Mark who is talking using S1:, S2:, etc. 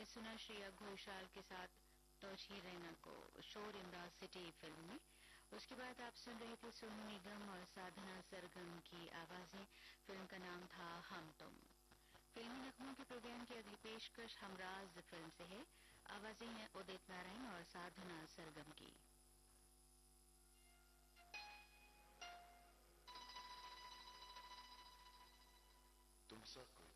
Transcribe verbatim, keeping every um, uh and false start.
S1: सुना श्रेया घोषाल के साथ तौहीर रैना को शोर इन द सिटी फिल्म में। उसके बाद आप सुन रहे थे सोनू निगम और साधना सरगम की आवाजें। फिल्म का नाम था हम तुम। फिल्मी नगमों के प्रोग्राम की अगली पेशकश हमराज फिल्म से है। आवाजें हैं उदित नारायण और साधना सरगम की।
S2: तुम सा